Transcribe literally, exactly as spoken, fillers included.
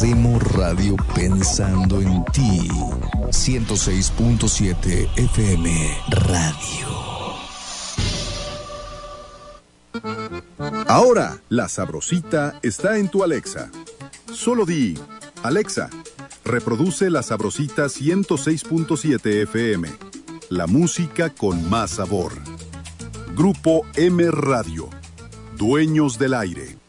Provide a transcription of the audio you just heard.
Hacemos radio pensando en ti. ciento seis punto siete F M Radio. Ahora, La Sabrosita está en tu Alexa. Solo di, Alexa, reproduce La Sabrosita ciento seis punto siete F M. La música con más sabor. Grupo M Radio. Dueños del aire.